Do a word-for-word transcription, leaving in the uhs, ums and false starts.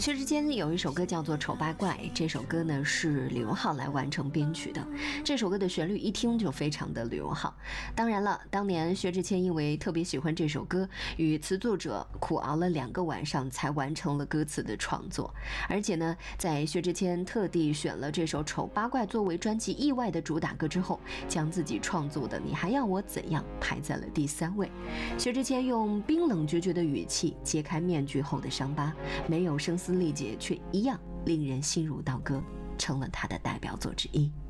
薛之谦有一首歌叫做《丑八怪》，这首歌呢是李荣浩来完成编曲的。这首歌的旋律一听就非常的李荣浩。当然了，当年薛之谦因为特别喜欢这首歌，与词作者苦熬了两个晚上才完成了歌词的创作。而且呢，在薛之谦特地选了这首《丑八怪》作为专辑意外的主打歌之后，将自己创作的《你还要我怎样》排在了第三位。薛之谦用冰冷决绝的语气揭开面具后的伤疤，没有声嘶力竭，却一样令人心如刀割，成了他的代表作之一。